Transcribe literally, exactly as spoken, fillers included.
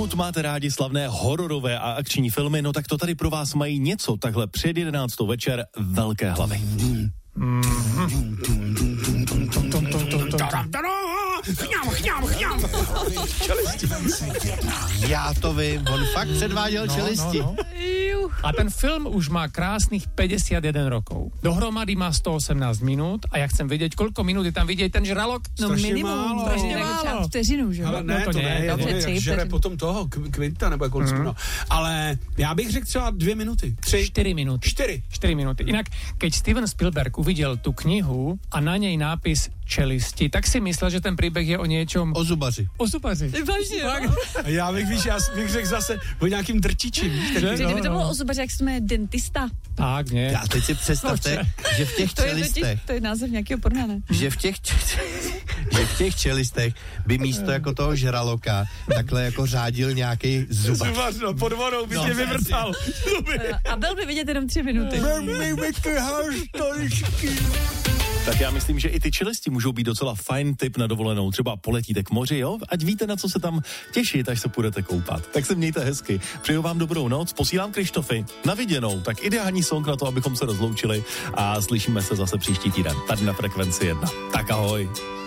Pokud máte rádi slavné hororové a akční filmy, no tak to tady pro vás mají něco takhle před jedenáctou večer Velké hlavy. Já to vím, on fakt předváděl No, čelisti. no, no. A ten film už má krásnych päťdesiatjeden rokov. Dohromady má sto osemnásť minút a ja chcem vedieť, koľko minút je tam vidieť ten žralok. No Strašně minimum, málo. strašně Málo. málo. Vteřinu, že jo? Ale ne, No to to, ne, ne, dobře, on tři jak žere vteřiny. potom toho K- Quinta nebo Kolcku, no. Ale já bych řekl třeba dvě minuty. Tři, štyri minúty. čtyři. štyri minúty. Inak, keď Steven Spielberg uvidel tú knihu a na nej nápis Čelisti, tak si myslel, že ten príbeh je o niečom... O zubaři. O zubaři. Vážně, jo? A já bych, víš, já bych řekl zase o nějakým drtiči, víš, tak Že? Kdyby to No, bylo no. o zubaři, jak se jmenuje dentista. Tak, nie. A teď si představte, že v těch To je totiž, čelistech, to je název nějakého porna, ne? že v těch, že v těch čelistech by místo jako toho žraloka takhle jako řádil nějaký zubař. Zubař, no, pod vodou by tě vyvrtal. A byl by vidět jenom tři minuty. Tak já myslím, že i ty čelisti můžou být docela fajn tip na dovolenou. Třeba poletíte k moři, jo? Ať víte, na co se tam těšit, až se půjdete koupat. Tak se mějte hezky. Přeju vám dobrou noc, posílám Krištofy. Na viděnou, tak ideální song na to, abychom se rozloučili a slyšíme se zase příští týden. Tady na Frekvenci jedna. Tak ahoj.